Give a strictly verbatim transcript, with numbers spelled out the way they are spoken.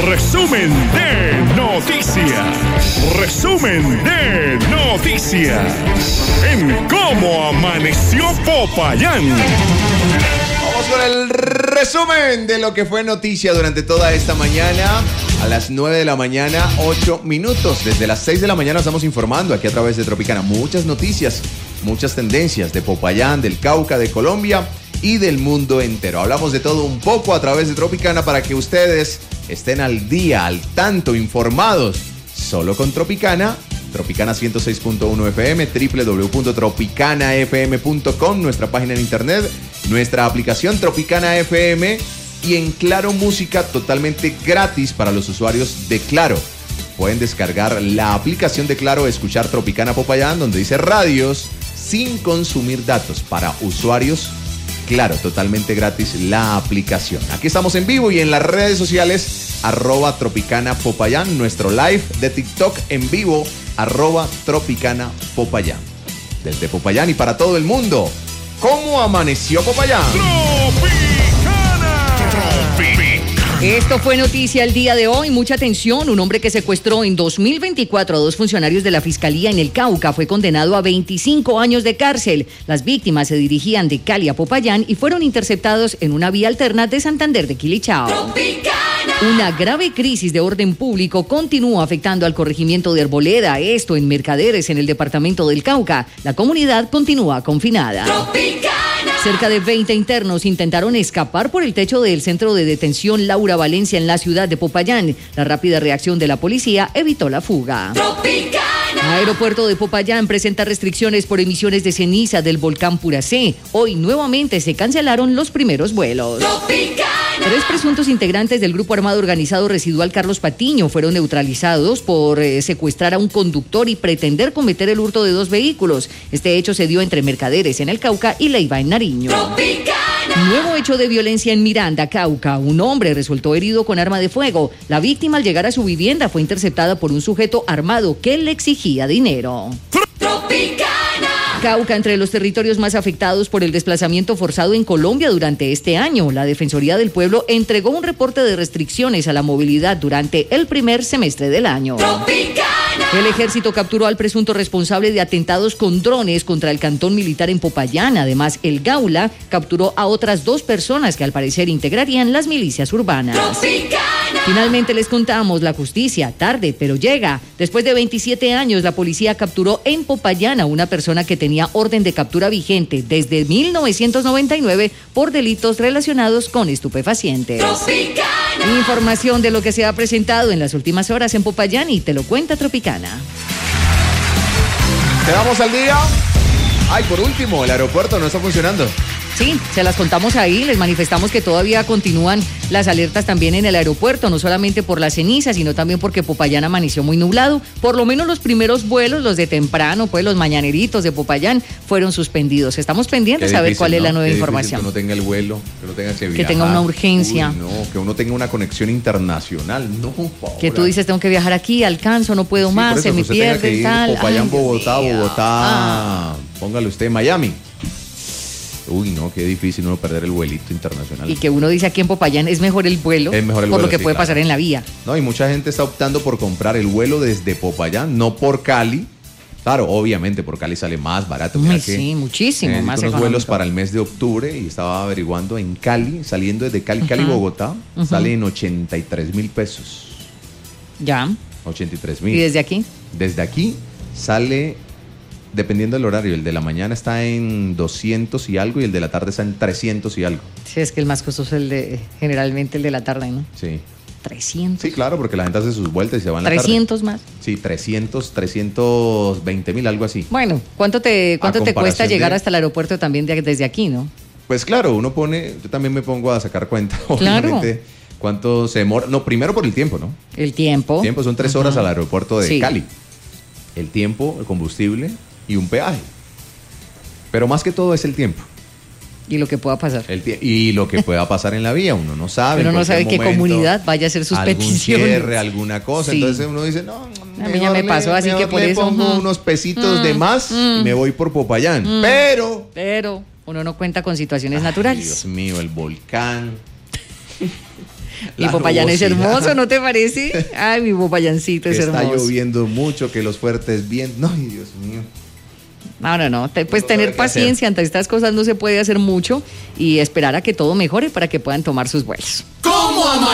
Resumen de noticias. Resumen de noticias. En cómo amaneció Popayán. Vamos con el resumen de lo que fue noticia durante toda esta mañana. A las nueve de la mañana, ocho minutos. Desde las seis de la mañana estamos informando aquí a través de Tropicana. Muchas noticias, muchas tendencias de Popayán, del Cauca, de Colombia y del mundo entero. Hablamos de todo un poco a través de Tropicana para que ustedes estén al día, al tanto, informados. Solo con Tropicana. Tropicana ciento seis punto uno F M, doble u doble u doble u punto tropicana f m punto com, nuestra página en internet, nuestra aplicación Tropicana F M y en Claro Música totalmente gratis para los usuarios de Claro. Pueden descargar la aplicación de Claro, escuchar Tropicana Popayán, donde dice radios, sin consumir datos para usuarios Claro, totalmente gratis la aplicación. Aquí estamos en vivo y en las redes sociales, arroba Tropicana Popayán, nuestro live de TikTok en vivo, arroba Tropicana Popayán. Desde Popayán y para todo el mundo, ¿cómo amaneció Popayán? Tropicana. Tropicana. Esto fue noticia el día de hoy. Mucha atención. Un hombre que secuestró en dos mil veinticuatro a dos funcionarios de la Fiscalía en el Cauca fue condenado a veinticinco años de cárcel. Las víctimas se dirigían de Cali a Popayán y fueron interceptados en una vía alterna de Santander de Quilichao. Tropicana. Una grave crisis de orden público continúa afectando al corregimiento de Arboleda, esto en Mercaderes, en el departamento del Cauca. La comunidad continúa confinada. Tropicana. Cerca de veinte internos intentaron escapar por el techo del centro de detención Laura Valencia en la ciudad de Popayán. La rápida reacción de la policía evitó la fuga. Tropicana. Aeropuerto de Popayán presenta restricciones por emisiones de ceniza del volcán Puracé. Hoy nuevamente se cancelaron los primeros vuelos. Tropicana. Tres presuntos integrantes del grupo armado organizado residual Carlos Patiño fueron neutralizados por eh, secuestrar a un conductor y pretender cometer el hurto de dos vehículos. Este hecho se dio entre Mercaderes en el Cauca y Leiva en Nariño. Tropicana. Nuevo hecho de violencia en Miranda, Cauca. Un hombre resultó herido con arma de fuego. La víctima, al llegar a su vivienda, fue interceptada por un sujeto armado que le exigía dinero. Tropicana. Cauca, entre los territorios más afectados por el desplazamiento forzado en Colombia durante este año. La Defensoría del Pueblo entregó un reporte de restricciones a la movilidad durante el primer semestre del año. Tropicana. El ejército capturó al presunto responsable de atentados con drones contra el cantón militar en Popayán. Además, el Gaula capturó a otras dos personas que al parecer integrarían las milicias urbanas. Tropicana. Finalmente les contamos, la justicia, tarde, pero llega. Después de veintisiete años, la policía capturó en Popayán a una persona que tenía orden de captura vigente desde mil novecientos noventa y nueve por delitos relacionados con estupefacientes. Tropicana. Información de lo que se ha presentado en las últimas horas en Popayán y te lo cuenta Tropicana. ¿Quedamos al día? Ay, por último, el aeropuerto no está funcionando. Sí, se las contamos ahí, les manifestamos que todavía continúan las alertas también en el aeropuerto, no solamente por la ceniza, sino también porque Popayán amaneció muy nublado. Por lo menos los primeros vuelos, los de temprano, pues los mañaneritos de Popayán, fueren suspendidos. Estamos pendientes a ver cuál ¿no? es la nueva Qué información. Que uno tenga el vuelo, que uno tenga que viajar. Que tenga una urgencia. Uy, no, que uno tenga una conexión internacional. No, Paola. Que tú dices, tengo que viajar aquí, alcanzo, no puedo sí, más, se me pierde, tal. Popayán, Ay, Bogotá, Bogotá, ah. Póngale usted Miami. Uy, no, qué difícil uno perder el vuelito internacional. Y que uno dice aquí en Popayán es mejor el vuelo, es mejor el por vuelo, lo que sí, puede claro. pasar en la vía. No, y mucha gente está optando por comprar el vuelo desde Popayán, no por Cali. Claro, obviamente por Cali sale más barato. Ay, sí, muchísimo más unos vuelos para el mes de octubre y estaba averiguando en Cali, saliendo desde Cali, uh-huh. Cali, Bogotá, uh-huh. sale en ochenta y tres mil pesos. Ya. ochenta y tres mil. ¿Y desde aquí? Desde aquí sale... Dependiendo del horario, el de la mañana está en doscientos y algo y el de la tarde está en trescientos y algo. Sí, es que el más costoso es el de, generalmente el de la tarde, ¿no? Sí. trescientos. Sí, claro, porque la gente hace sus vueltas y se van a la trescientos más. Sí, trescientos, trescientos veinte mil, algo así. Bueno, ¿cuánto te cuánto te cuesta llegar de... hasta el aeropuerto también de, desde aquí, no? Pues claro, uno pone, yo también me pongo a sacar cuenta, claro. obviamente, cuánto se demora. No, primero por el tiempo, ¿no? El tiempo. El tiempo, son tres uh-huh. horas al aeropuerto de sí. Cali. El tiempo, el combustible y un peaje. Pero más que todo es el tiempo. Y lo que pueda pasar. El tie- y lo que pueda pasar en la vía, uno no sabe. Pero no sabe momento, qué comunidad vaya a hacer sus algún peticiones. Cierre, alguna cosa. Sí. Entonces uno dice, no, a mí ya me pasó, le, así que por le eso. pongo mm, unos pesitos mm, de más mm, y me voy por Popayán. Mm, pero. Pero uno no cuenta con situaciones Ay, naturales. Dios mío, el volcán. Mi La Popayán es nubosidad. hermoso, ¿no te parece? Ay, mi Popayancito es Que está hermoso. lloviendo mucho, que los fuertes vientos. No, ay, Dios mío. No, no, no. Te- pues No tener sabe qué hacer. paciencia ante estas cosas no se puede hacer mucho y esperar a que todo mejore para que puedan tomar sus vuelos. ¿Cómo amanece?